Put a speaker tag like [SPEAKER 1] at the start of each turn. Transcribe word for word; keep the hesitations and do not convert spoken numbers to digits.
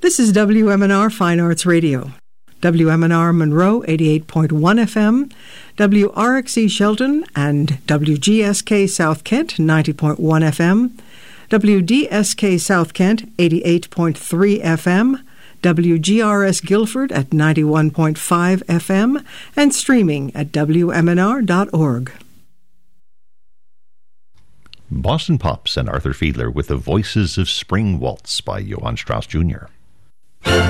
[SPEAKER 1] This is W M N R Fine Arts Radio. W M N R Monroe, eighty-eight point one F M, W R X E Shelton and W G S K South Kent, ninety point one F M, W D S K South Kent, eighty-eight point three F M, W G R S Guilford at ninety-one point five F M, and streaming at W M N R dot org.
[SPEAKER 2] Boston Pops and Arthur Fiedler with the Voices of Spring Waltz by Johann Strauss Junior